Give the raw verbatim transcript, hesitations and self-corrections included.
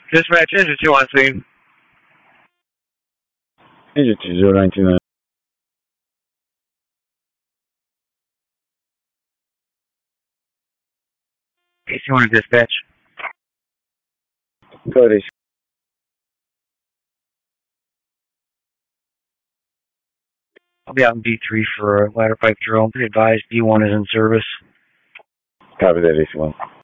Dispatch, engine two on scene. Engine two zero nine two nine. A C one dispatch. Code A C. I'll be out in B three for a ladder pipe drill. Be advised, B one is in service. Copy that, A C one.